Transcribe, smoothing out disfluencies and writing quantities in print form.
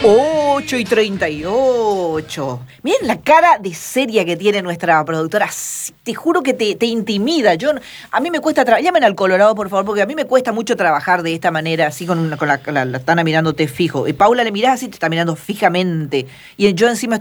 8:38. Miren la cara de seria que tiene nuestra productora. Te juro que te intimida. A mí me cuesta trabajar. Llamen al Colorado, por favor, porque a mí me cuesta mucho trabajar de esta manera, así con la Tana mirándote fijo. Y Paula le mirás así, te está mirando fijamente. Y yo encima